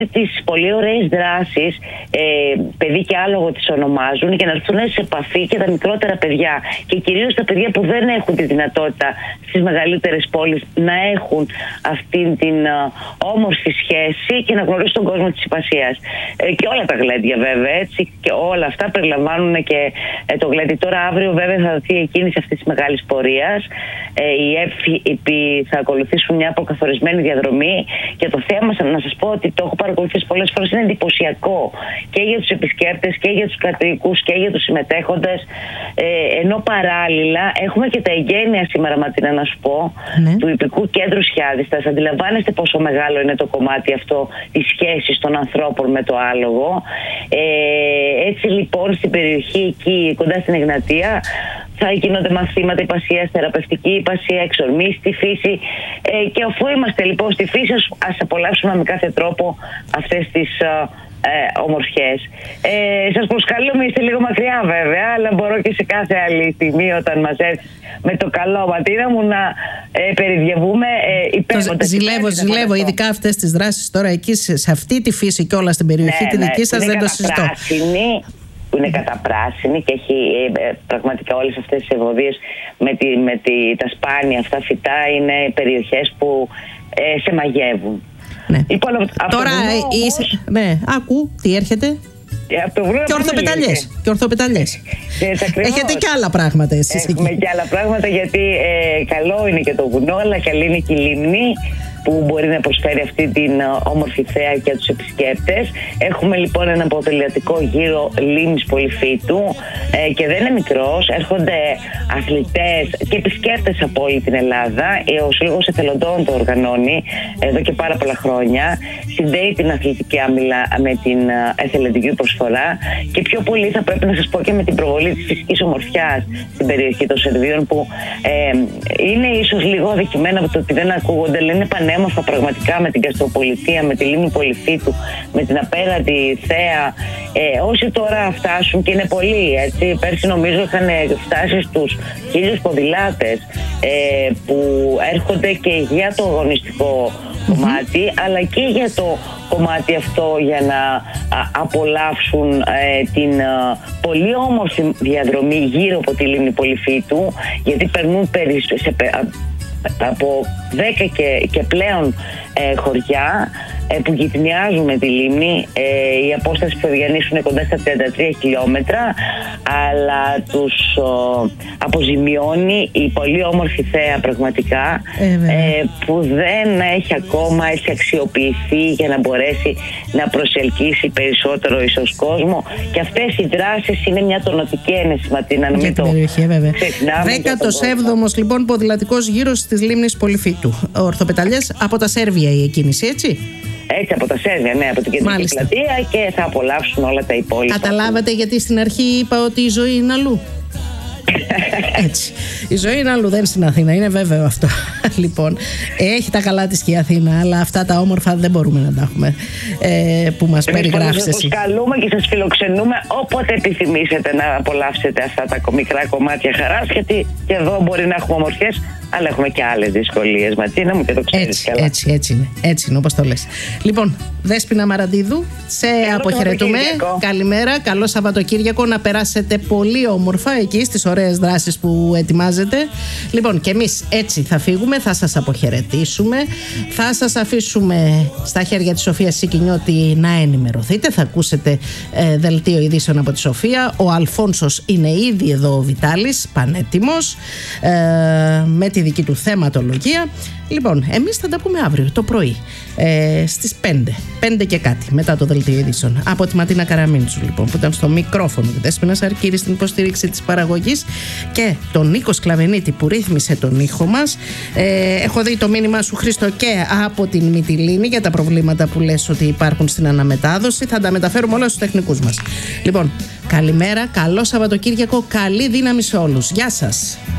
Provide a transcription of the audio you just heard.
τις πολύ ωραίες δράσεις, παιδί και άλογο τις ονομάζουν, για να έρθουν σε επαφή και τα μικρότερα παιδιά και κυρίως τα παιδιά που δεν έχουν τη δυνατότητα στις μεγαλύτερες πόλεις να έχουν αυτήν την όμορφη σχέση και να γνωρίσουν τον κόσμο της υπασίας. Και όλα τα γλέντια βέβαια, έτσι, και όλα αυτά περιλαμβάνουν και το γλέντι. Τώρα αύριο βέβαια θα δοθεί η κίνηση αυτής της μεγάλης πορείας. Οι ΕΦΙΠΗ θα ακολουθήσουν μια αποκαθορισμένη διαδρομή και το θέμα, να σας πω ότι το έχω παρακολουθήσει πολλές φορές, είναι εντυπωσιακό και για τους επισκέπτες και για τους κατοίκους και για τους συμμετέχοντες, ενώ παράλληλα έχουμε και τα εγγένεια σήμερα, Ματίνα, να σου πω, του Ιππικού Κέντρου Σιάδιστας. Αντιλαμβάνεστε πόσο μεγάλο είναι το κομμάτι αυτό της σχέσης των ανθρώπων με το άλογο. Έτσι λοιπόν στην περιοχή εκεί κοντά στην Εγνατία θα γίνονται μαθήματα υπασίας, θεραπευτική υπασία, εξορμής στη φύση, και αφού είμαστε λοιπόν στη φύση, ας απολαύσουμε με κάθε τρόπο αυτές τις ομορφιές. Σας προσκαλούμε, είστε λίγο μακριά βέβαια, αλλά μπορώ και σε κάθε άλλη στιγμή όταν μαζεύεις με το καλό, Ματίνα μου, να περιδιαβούμε υπέροχα. Ζηλεύω ειδικά αυτές τις δράσεις τώρα εκεί σε αυτή τη φύση και όλα στην περιοχή τη δική σας, δεν το συζητώ. Που είναι καταπράσινη και έχει πραγματικά όλες αυτές τις ευωδίες με τα σπάνια αυτά φυτά, είναι περιοχές που σε μαγεύουν. Ναι. Λοιπόν, τώρα ναι, άκου τι έρχεται. Και ορθοπεταλιές. Έχετε και άλλα πράγματα εσείς. Έχουμε και άλλα πράγματα, γιατί καλό είναι και το βουνό, αλλά καλή είναι και η λίμνη που μπορεί να προσφέρει αυτή την όμορφη θέα για τους επισκέπτες. Έχουμε λοιπόν ένα αποτελεσματικό γύρο λίμνης Πολυφύτου και δεν είναι μικρός. Έρχονται αθλητές και επισκέπτες από όλη την Ελλάδα. Ο Σύλλογος Εθελοντών το οργανώνει εδώ και πάρα πολλά χρόνια. Συνδέει την αθλητική άμυλα με την εθελοντική προσφορά και πιο πολύ θα πρέπει να σας πω και με την προβολή της φυσικής ομορφιάς στην περιοχή των Σερβίων, που είναι ίσως λίγο αδικημένα από το ότι δεν ακούγονται, αλλά είναι πανέμορφα πραγματικά, με την Καστροπολιτεία, με τη λίμνη Πολυφύτου, με την απέραντη θέα. Όσοι τώρα φτάσουν, και είναι πολλοί, έτσι, πέρσι νομίζω είχαν φτάσει στους 1.000 ποδηλάτες που έρχονται και για το αγωνιστικό κομμάτι, αλλά και για το κομμάτι αυτό για να απολαύσουν την πολύ όμορφη διαδρομή γύρω από τη λίμνη Πολυφύτου, γιατί περνούν από 10 και πλέον χωριά που γειτονιάζουν με τη λίμνη. Η απόσταση που θα διανύσουν κοντά στα 33 χιλιόμετρα, αλλά τους αποζημιώνει η πολύ όμορφη θέα πραγματικά, που δεν έχει ακόμα αξιοποιηθεί για να μπορέσει να προσελκύσει περισσότερο ίσως κόσμο. Και αυτές οι δράσεις είναι μια τονωτική ένεση, Ματίνα, να μην το ξεχνάμε. 17ος λοιπόν ποδηλατικός γύρος της λίμνης Πολυφύτου. Ορθοπεταλιές από τα Σέρβια η εκκίνηση, έτσι. Έτσι, από τα Σέρβια, ναι, από την κεντρική πλατεία, και θα απολαύσουν όλα τα υπόλοιπα. Καταλάβατε γιατί στην αρχή είπα ότι η ζωή είναι αλλού? Έτσι. Η ζωή είναι αλλού, δεν στην Αθήνα, είναι βέβαιο αυτό. Λοιπόν, έχει τα καλά της και η Αθήνα, αλλά αυτά τα όμορφα δεν μπορούμε να τα έχουμε που μας περιγράφεις εσύ. Σας καλούμε και σας φιλοξενούμε όποτε επιθυμήσετε να απολαύσετε αυτά τα μικρά κομμάτια χαράς, γιατί και εδώ μπορεί να έχουμε ομορφιές, αλλά έχουμε και άλλες δυσκολίες, Ματίνα μου, και το ξέρεις καλά. Έτσι είναι όπως το λες. Λοιπόν, Δέσποινα Μαραντίδου, σε αποχαιρετούμε. Καλημέρα, καλό Σαββατοκύριακο, να περάσετε πολύ όμορφα εκεί στις ωραίες δράσεις που ετοιμάζετε. Λοιπόν, και εμείς έτσι θα φύγουμε, θα σας αποχαιρετήσουμε, θα σας αφήσουμε στα χέρια της Σοφίας Σικινιώτη να ενημερωθείτε. Θα ακούσετε δελτίο ειδήσεων από τη Σοφία. Ο Αλφόνσος είναι ήδη εδώ, ο Βιτάλης, πανέτοιμος, με τη δική του θεματολογία. Λοιπόν, εμείς θα τα πούμε αύριο το πρωί στις 5 και κάτι μετά το δελτίο ειδήσεων. Από τη Ματίνα Καραμίντσου, λοιπόν, που ήταν στο μικρόφωνο, τη Δέσποινα Σαρκύρη στην υποστήριξη της παραγωγής, και τον Νίκο Σκλαβενίτη που ρύθμισε τον ήχο μας. Έχω δει το μήνυμά σου, Χρήστο, και από την Μυτιλήνη για τα προβλήματα που λες ότι υπάρχουν στην αναμετάδοση. Θα τα μεταφέρουμε όλα στους τεχνικούς μας. Λοιπόν, καλημέρα, καλό Σαββατοκύριακο, καλή δύναμη σε όλους. Γεια σας.